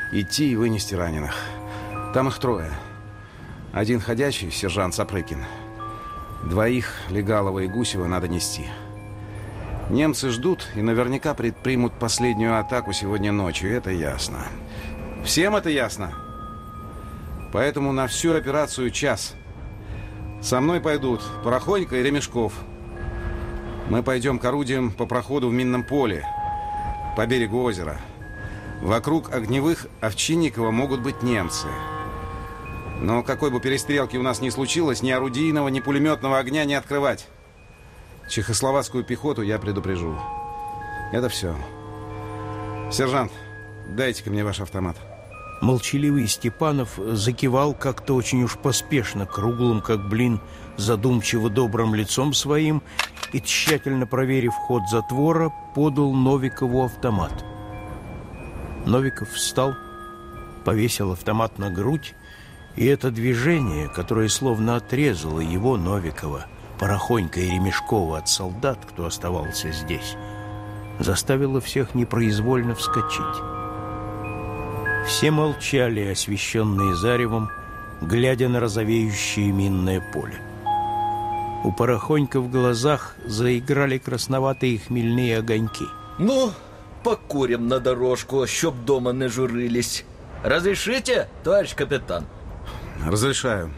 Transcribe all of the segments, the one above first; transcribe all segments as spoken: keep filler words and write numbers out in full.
идти и вынести раненых. Там их трое. Один ходячий, сержант Сапрыкин. Двоих, Легалова и Гусева, надо нести. Немцы ждут и наверняка предпримут последнюю атаку сегодня ночью, это ясно. Всем это ясно? Поэтому на всю операцию час. Со мной пойдут Порохонько и Ремешков. Мы пойдем к орудиям по проходу в минном поле, по берегу озера. Вокруг огневых Овчинникова могут быть немцы. Но какой бы перестрелки у нас ни случилось, ни орудийного, ни пулеметного огня не открывать. Чехословацкую пехоту я предупрежу. Это все. Сержант, дайте-ка мне ваш автомат. Молчаливый Степанов закивал как-то очень уж поспешно, круглым, как блин, задумчиво добрым лицом своим, и, тщательно проверив ход затвора, подал Новикову автомат. Новиков встал, повесил автомат на грудь, и это движение, которое словно отрезало его, Новикова, Порохонько и Ремешкова от солдат, кто оставался здесь, заставило всех непроизвольно вскочить. Все молчали, освещенные заревом, глядя на розовеющее минное поле. У Порохонька в глазах заиграли красноватые хмельные огоньки. Ну, покурим на дорожку, чтоб дома не журились. Разрешите, товарищ капитан? Разрешаю.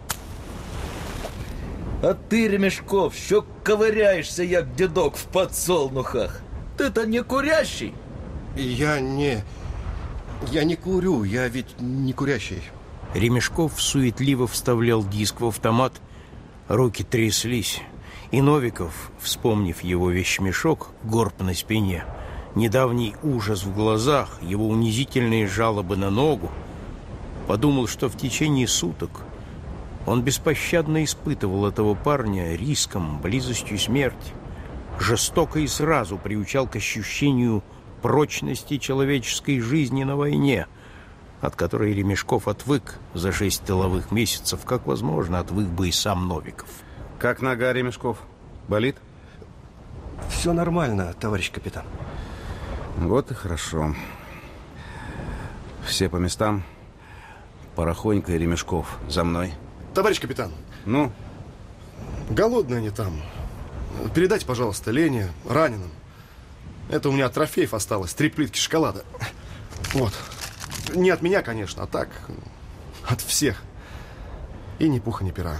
А ты, Ремешков, що ковыряешься, як дедок в подсолнухах? Ты-то не курящий? Я не... Я не курю, я ведь не курящий. Ремешков суетливо вставлял диск в автомат, руки тряслись, и Новиков, вспомнив его вещмешок, горб на спине, недавний ужас в глазах, его унизительные жалобы на ногу, подумал, что в течение суток он беспощадно испытывал этого парня риском, близостью смерти, жестоко и сразу приучал к ощущению прочности человеческой жизни на войне, от которой Ремешков отвык за шесть тыловых месяцев, как, возможно, отвык бы и сам Новиков. Как нога, Ремешков? Болит? Все нормально, товарищ капитан. Вот и хорошо. Все по местам. Порохонько и Ремешков. За мной. Товарищ капитан. Ну? Голодные они там. Передайте, пожалуйста, Лене, раненым. Это у меня от трофеев осталось. Три плитки шоколада. Вот. Не от меня, конечно, а так. От всех. И ни пуха, ни пера.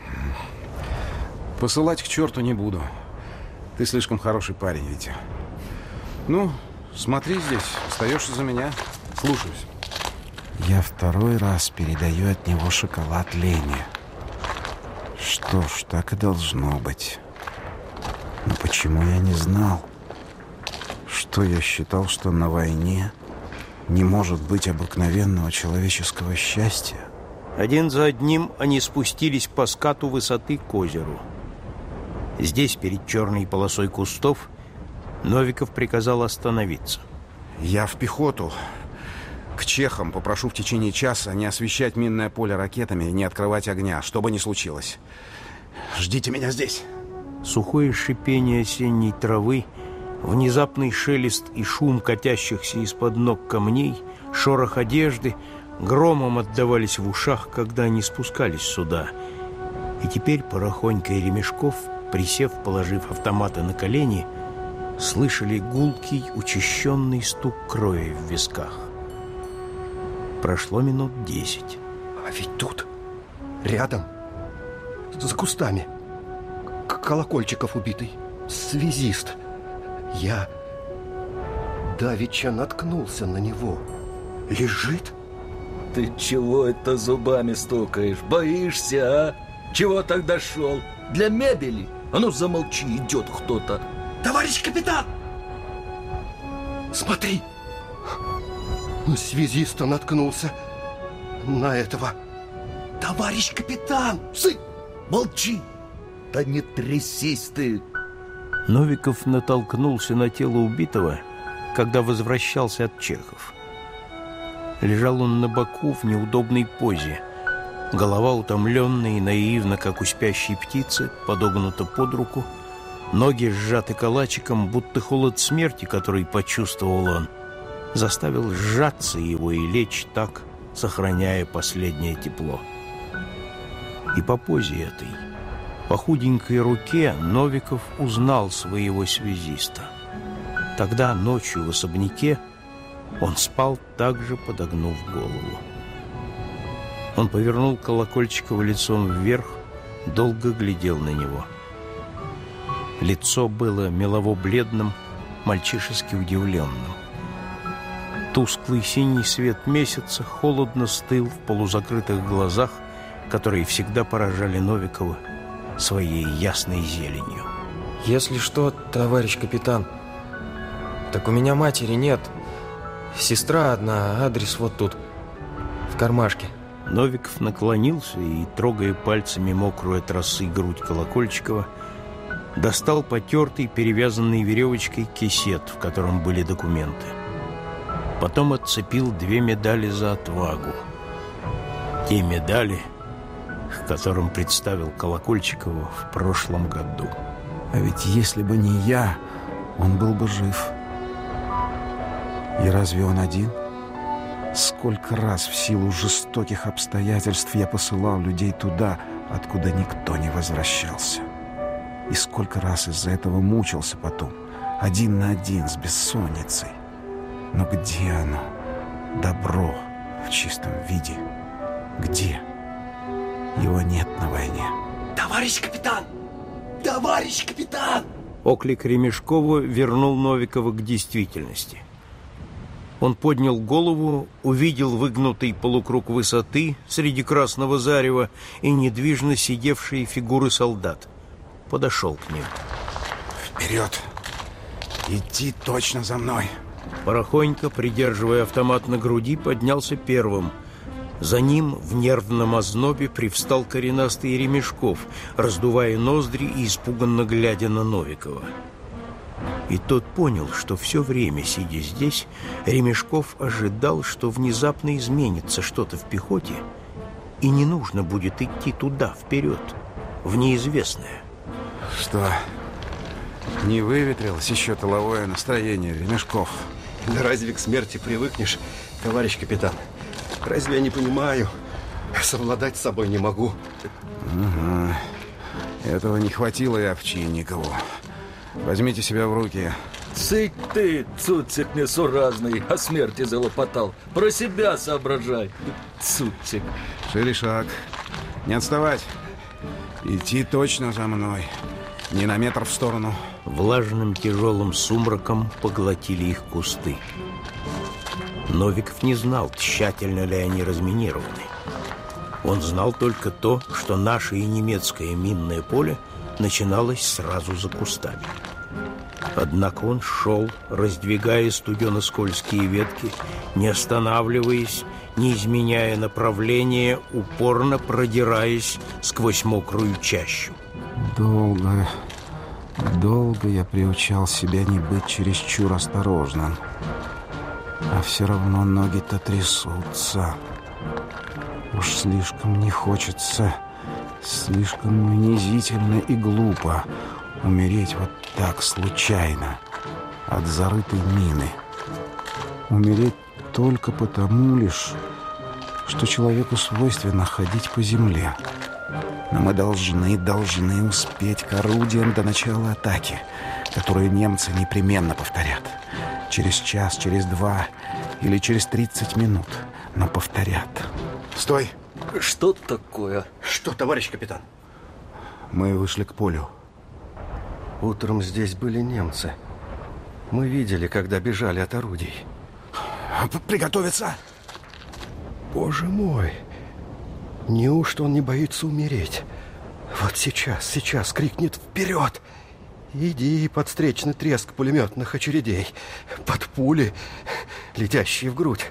Посылать к черту не буду. Ты слишком хороший парень, Витя. Ну, смотри здесь. Остаешься за меня. Слушаюсь. Я второй раз передаю от него шоколад Лене. Что ж, так и должно быть. Но почему я не знал? Что я считал, что на войне не может быть обыкновенного человеческого счастья? Один за одним они спустились по скату высоты к озеру. Здесь, перед черной полосой кустов, Новиков приказал остановиться. Я в пехоту. К чехам попрошу в течение часа не освещать минное поле ракетами и не открывать огня, что бы ни случилось. Ждите меня здесь. Сухое шипение осенней травы, внезапный шелест и шум катящихся из-под ног камней, шорох одежды громом отдавались в ушах, когда они спускались сюда. И теперь Порохонько и Ремешков, присев, положив автоматы на колени, слышали гулкий, учащенный стук крови в висках. Прошло минут десять. А ведь тут, рядом, за кустами, Колокольчиков убитый, связист. Я давеча наткнулся на него. Лежит. Ты чего это зубами стукаешь? Боишься, а? Чего тогда шел? Для мебели? А ну замолчи, идет кто-то. Товарищ капитан! Смотри! На связиста наткнулся. На этого. Товарищ капитан! Сы! Молчи! Да не трясись ты! Новиков натолкнулся на тело убитого, когда возвращался от чехов. Лежал он на боку в неудобной позе. Голова утомленная и наивна, как у спящей птицы, подогнута под руку. Ноги сжаты калачиком, будто холод смерти, который почувствовал он, заставил сжаться его и лечь так, сохраняя последнее тепло. И по позе этой, по худенькой руке, Новиков узнал своего связиста. Тогда ночью в особняке он спал, также подогнув голову. Он повернул Колокольчикова лицом вверх, долго глядел на него. Лицо было мелово-бледным, мальчишески удивленным. Тусклый синий свет месяца холодно стыл в полузакрытых глазах, которые всегда поражали Новикова своей ясной зеленью. Если что, товарищ капитан, так у меня матери нет. Сестра одна, адрес вот тут, в кармашке. Новиков наклонился и, трогая пальцами мокрую от росы грудь Колокольчикова, достал потертый, перевязанный веревочкой кисет, в котором были документы. Потом отцепил две медали за отвагу. Те медали, к которым представил Колокольчикова в прошлом году. А ведь если бы не я, он был бы жив. И разве он один? Сколько раз в силу жестоких обстоятельств я посылал людей туда, откуда никто не возвращался. И сколько раз из-за этого мучился потом, один на один с бессонницей. Но где оно? Добро в чистом виде. Где? Его нет на войне. Товарищ капитан! Товарищ капитан! Оклик Ремешкова вернул Новикова к действительности. Он поднял голову, увидел выгнутый полукруг высоты среди красного зарева и недвижно сидевшие фигуры солдат. Подошел к ним. Вперед! Иди точно за мной! Порохонько, придерживая автомат на груди, поднялся первым. За ним в нервном ознобе привстал коренастый Ремешков, раздувая ноздри и испуганно глядя на Новикова. И тот понял, что все время, сидя здесь, Ремешков ожидал, что внезапно изменится что-то в пехоте, и не нужно будет идти туда, вперед, в неизвестное. Что, не выветрилось еще тыловое настроение, Ремешков? Да разве к смерти привыкнешь, товарищ капитан? Разве я не понимаю? Совладать с собой не могу. Ага. Этого не хватило и Овчинникову. Возьмите себя в руки. Цыть ты, цуцик несуразный, о смерти залопотал. Про себя соображай, цуцик. Шире шаг. Не отставать. Идти точно за мной. Не на метр в сторону. Влажным тяжелым сумраком поглотили их кусты. Новиков не знал, тщательно ли они разминированы. Он знал только то, что наше и немецкое минное поле начиналось сразу за кустами. Однако он шел, раздвигая студено-скользкие ветки, не останавливаясь, не изменяя направления, упорно продираясь сквозь мокрую чащу. Долго, долго я приучал себя не быть чересчур осторожным. А все равно ноги-то трясутся. Уж слишком не хочется, слишком унизительно и глупо умереть вот так случайно от зарытой мины. Умереть только потому лишь, что человеку свойственно ходить по земле. Но мы должны, должны успеть к орудиям до начала атаки, которую немцы непременно повторят. Через час, через два или через тридцать минут, но повторят. Стой! Что такое? Что, товарищ капитан? Мы вышли к полю. Утром здесь были немцы. Мы видели, когда бежали от орудий. Приготовиться! Боже мой! Неужто он не боится умереть? Вот сейчас, сейчас крикнет «Вперед!» Иди под встречный треск пулеметных очередей, под пули, летящие в грудь.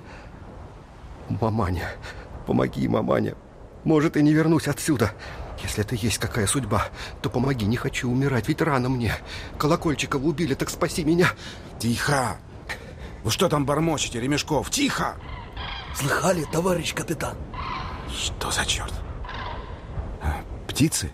Маманя, помоги, маманя. Может, и не вернусь отсюда. Если это есть какая судьба, то помоги, не хочу умирать, ведь рано мне. Колокольчикова убили, так спаси меня. Тихо! Вы что там бормочете, Ремешков? Тихо! Слыхали, товарищ капитан? Что за черт? Птицы?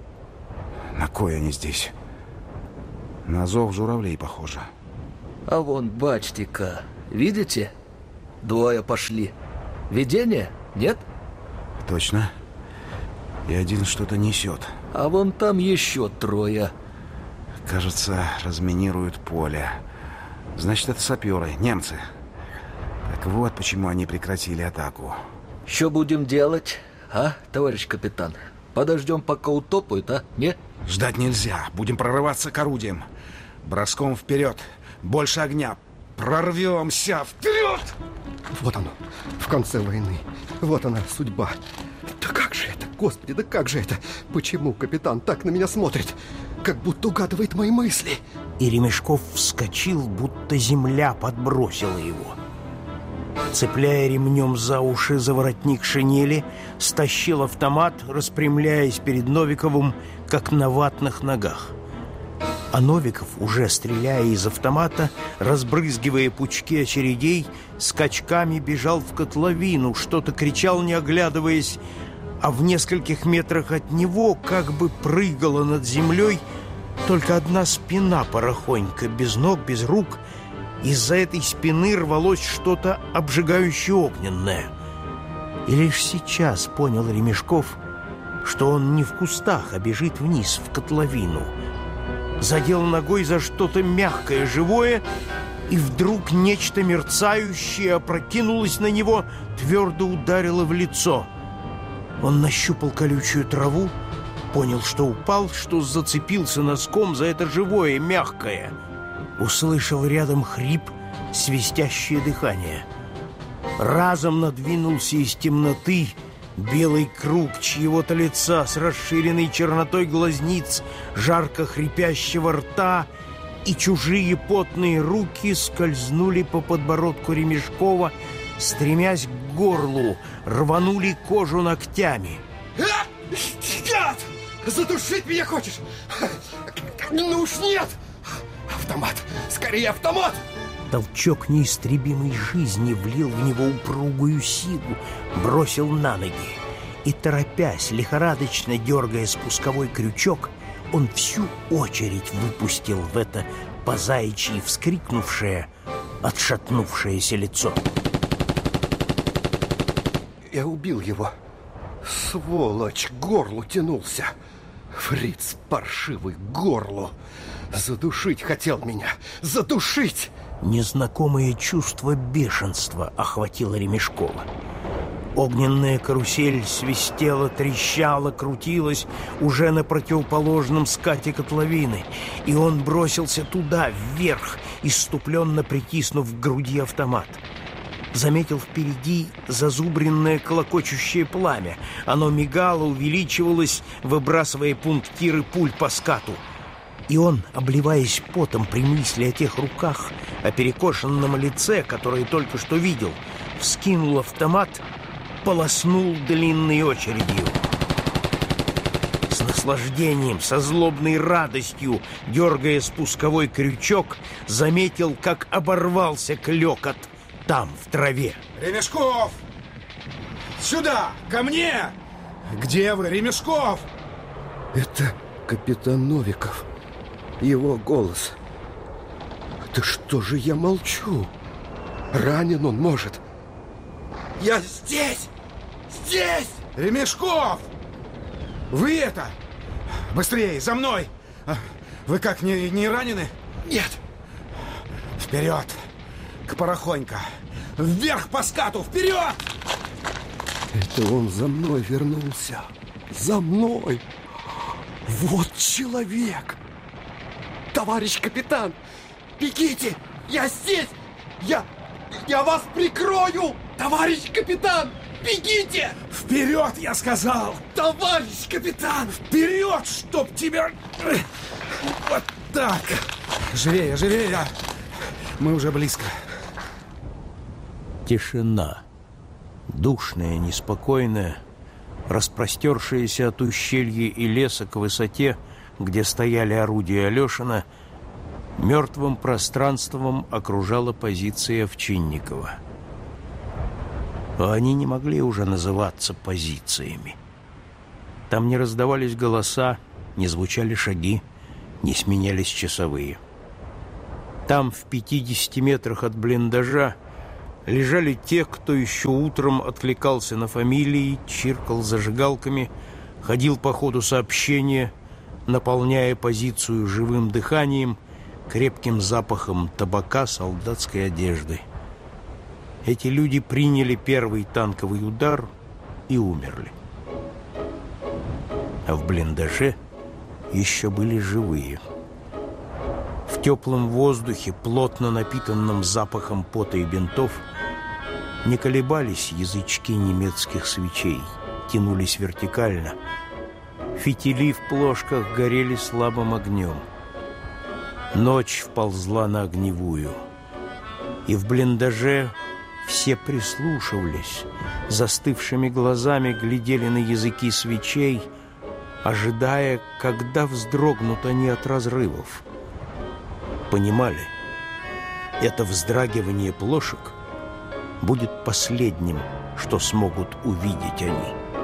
На кой они здесь? На зов журавлей похоже. А вон, бачьте-ка, Видите? Двое пошли. Видение? Нет? Точно. И один что-то несет. А вон там еще трое. Кажется, разминируют поле. Значит, это саперы, немцы. Так вот, почему они прекратили атаку. Что будем делать, а, товарищ капитан? Подождем, пока утопают, а? Не? Ждать нельзя. Будем прорываться к орудиям. Броском вперед. Больше огня. Прорвемся. Вперед! Вот оно, в конце войны. Вот она, судьба. Да как же это, господи, да как же это? Почему капитан так на меня смотрит? Как будто угадывает мои мысли. И Ремешков вскочил, будто земля подбросила его. Цепляя ремнем за уши за воротник шинели, стащил автомат, распрямляясь перед Новиковым, как на ватных ногах. А Новиков, уже стреляя из автомата, разбрызгивая пучки очередей, скачками бежал в котловину, что-то кричал, не оглядываясь, а в нескольких метрах от него как бы прыгала над землей только одна спина порохонька, без ног, без рук. Из-за этой спины рвалось что-то обжигающе огненное. И лишь сейчас понял Ремешков, что он не в кустах, а бежит вниз, в котловину. Задел ногой за что-то мягкое, живое, и вдруг нечто мерцающее опрокинулось на него, твердо ударило в лицо. Он нащупал колючую траву, понял, что упал, что зацепился носком за это живое, мягкое. Услышал рядом хрип, свистящее дыхание. Разом надвинулся из темноты белый круг чьего-то лица с расширенной чернотой глазниц, жарко хрипящего рта, и чужие потные руки скользнули по подбородку Ремешкова, стремясь к горлу, рванули кожу ногтями. Нет! Задушить меня хочешь? Ну уж нет! Автомат! Скорее автомат! Толчок неистребимой жизни влил в него упругую силу, бросил на ноги. И, торопясь, лихорадочно дергая спусковой крючок, он всю очередь выпустил в это по-заячьи вскрикнувшее, отшатнувшееся лицо. Я убил его. Сволочь, к горлу тянулся. Фриц паршивый, к горлу. Задушить хотел меня. Задушить! Незнакомое чувство бешенства охватило Ремешкова. Огненная карусель свистела, трещала, крутилась уже на противоположном скате котловины, и он бросился туда, вверх, исступленно притиснув к груди автомат. Заметил впереди зазубренное клокочущее пламя. Оно мигало, увеличивалось, выбрасывая пунктиры пуль по скату. И он, обливаясь потом при мысли о тех руках, о перекошенном лице, которое только что видел, вскинул автомат, полоснул длинной очередью. С наслаждением, со злобной радостью, дергая спусковой крючок, заметил, как оборвался клёкот там, в траве. Ремешков! Сюда! Ко мне! Где вы, Ремешков? Это капитан Новиков. Его голос. Да что же я молчу? Ранен он, может. Я здесь! Здесь! Ремешков! Вы это! Быстрее, за мной! Вы как, не, не ранены? Нет! Вперед! К порохонька! Вверх по скату! Вперед! Это он за мной вернулся. За мной! Вот человек! Товарищ капитан! Бегите! Я здесь! Я... Я вас прикрою! Товарищ капитан! Бегите! Вперед, я сказал! Товарищ капитан! Вперед, чтоб тебя... Вот так! Живее, живее! Мы уже близко. Тишина. Душная, неспокойная, распростершаяся от ущелья и леса к высоте, где стояли орудия Алешина, мертвым пространством окружала позиция Овчинникова. А они не могли уже называться позициями. Там не раздавались голоса, не звучали шаги, не сменялись часовые. Там, в пятидесяти метрах от блиндажа, лежали те, кто еще утром откликался на фамилии, чиркал зажигалками, ходил по ходу сообщения, наполняя позицию живым дыханием, крепким запахом табака, солдатской одежды. Эти люди приняли первый танковый удар и умерли. А в блиндаже еще были живые. В теплом воздухе, плотно напитанном запахом пота и бинтов, не колебались язычки немецких свечей, тянулись вертикально. Фитили в плошках горели слабым огнем. Ночь вползла на огневую, и в блиндаже все прислушивались, застывшими глазами глядели на языки свечей, ожидая, когда вздрогнут они от разрывов. Понимали, это вздрагивание плошек будет последним, что смогут увидеть они.